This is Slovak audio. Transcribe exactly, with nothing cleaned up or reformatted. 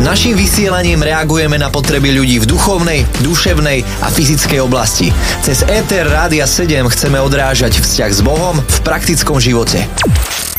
Naším vysielaním reagujeme na potreby ľudí v duchovnej, duševnej a fyzickej oblasti. Cez éter Rádia sedem chceme odrážať vzťah s Bohom v praktickom živote.